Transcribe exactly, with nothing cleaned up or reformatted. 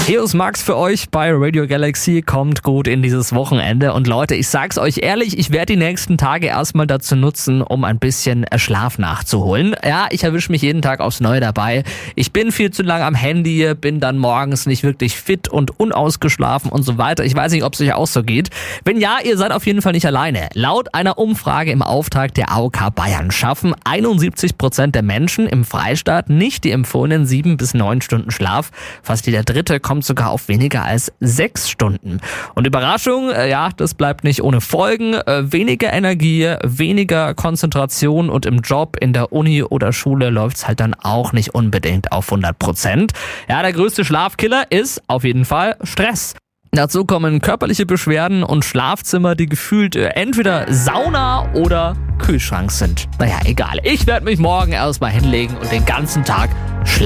Hier ist Max für euch bei Radio Galaxy. Kommt gut in dieses Wochenende. Und Leute, ich sag's euch ehrlich, ich werde die nächsten Tage erstmal dazu nutzen, um ein bisschen Schlaf nachzuholen. Ja, ich erwische mich jeden Tag aufs Neue dabei. Ich bin viel zu lang am Handy, bin dann morgens nicht wirklich fit und unausgeschlafen und so weiter. Ich weiß nicht, ob es euch auch so geht. Wenn ja, ihr seid auf jeden Fall nicht alleine. Laut einer Umfrage im Auftakt der A O K Bayern schaffen einundsiebzig Prozent der Menschen im Freistaat nicht die empfohlenen sieben bis neun Stunden Schlaf. Fast jeder Dritte kommt sogar auf weniger als sechs Stunden. Und Überraschung, äh, ja, das bleibt nicht ohne Folgen. Äh, weniger Energie, weniger Konzentration und im Job, in der Uni oder Schule läuft's halt dann auch nicht unbedingt auf hundert Prozent. Ja, der größte Schlafkiller ist auf jeden Fall Stress. Dazu kommen körperliche Beschwerden und Schlafzimmer, die gefühlt äh, entweder Sauna oder Kühlschrank sind. Naja, egal. Ich werde mich morgen erstmal hinlegen und den ganzen Tag schlafen.